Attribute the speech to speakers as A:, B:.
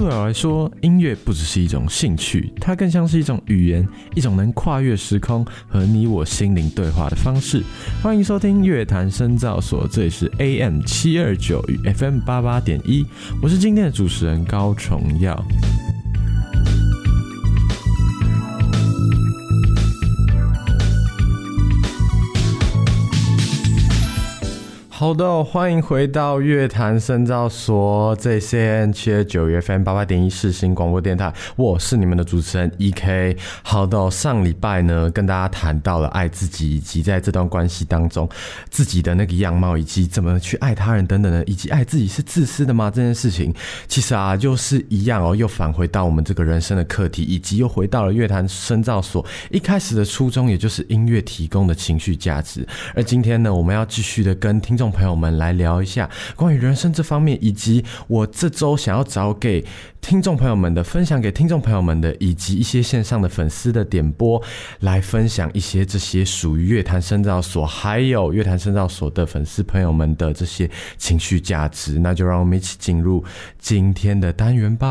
A: 对我来说，音乐不只是一种兴趣，它更像是一种语言，一种能跨越时空和你我心灵对话的方式。欢迎收听乐坛深造所，这里是 AM729与 FM88.1，我是今天的主持人高崇耀。好的，欢迎回到乐坛深造所，这里是 AM729 FM88.1 世新广播电台，我是你们的主持人 EK。好的，上礼拜呢，跟大家谈到了爱自己，以及在这段关系当中自己的那个样貌，以及怎么去爱他人等等的，以及爱自己是自私的吗？这件事情其实就是一样又返回到我们这个人生的课题，以及又回到了乐坛深造所一开始的初衷，也就是音乐提供的情绪价值。而今天呢，我们要继续的跟听众朋友们来聊一下关于人生这方面，以及我这周想要找给听众朋友们的分享给听众朋友们的，以及一些线上的粉丝的点播，来分享一些这些属于乐坛深造所还有乐坛深造所的粉丝朋友们的这些情绪价值。那就让我们一起进入今天的单元吧。